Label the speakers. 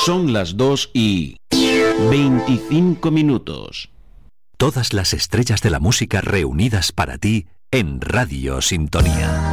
Speaker 1: Son las 2:25.
Speaker 2: Todas las estrellas de la música reunidas para ti en Radio Sintonía.